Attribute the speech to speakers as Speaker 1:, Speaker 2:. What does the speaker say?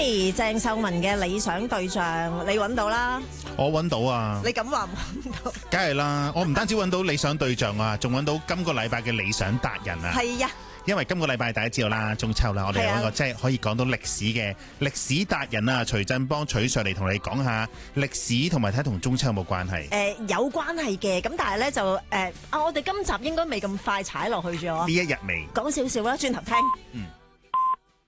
Speaker 1: Sammy 鄭秀文嘅理想對象，你揾到啦？
Speaker 2: 我揾到啊！
Speaker 1: 你咁話唔揾到？
Speaker 2: 梗係啦，我唔單止揾到理想對象啊，仲揾到今個禮拜嘅理想達人啊！
Speaker 1: 係呀。
Speaker 2: 因為今個禮拜大家知道啦，中秋啦，我哋有一個即係可以講到歷史嘅歷史達人啊，徐振邦取上嚟同你講下歷史同埋睇同中秋有冇關係？
Speaker 1: 有關係嘅，咁但係咧就我哋今集應該未咁快踩落去咗。
Speaker 2: 呢一日未
Speaker 1: 講少少啦，轉頭聽。